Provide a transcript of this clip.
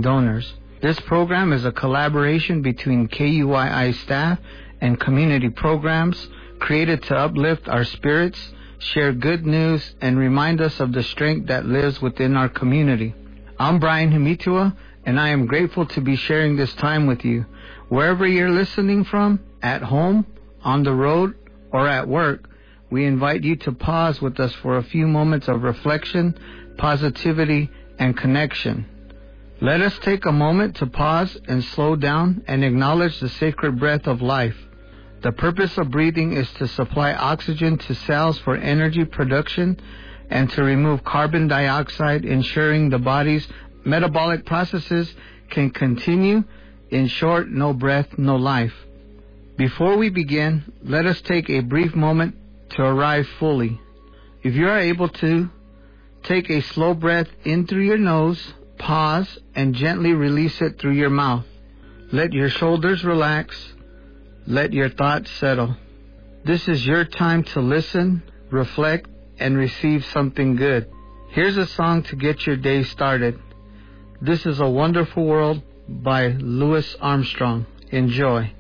donors. This program is a collaboration between KUII staff and community programs created to uplift our spirits, share good news, and remind us of the strength that lives within our community. I'm Brian Himitua, and I am grateful to be sharing this time with you. Wherever you're listening from, at home, on the road, or at work, we invite you to pause with us for a few moments of reflection, positivity, and connection. Let us take a moment to pause and slow down and acknowledge the sacred breath of life. The purpose of breathing is to supply oxygen to cells for energy production and to remove carbon dioxide, ensuring the body's metabolic processes can continue. In short, no breath, no life. Before we begin, let us take a brief moment to arrive fully. If you are able to, take a slow breath in through your nose, pause, and gently release it through your mouth. Let your shoulders relax. Let your thoughts settle. This is your time to listen, reflect, and receive something good. Here's a song to get your day started. This is A Wonderful World by Louis Armstrong. Enjoy.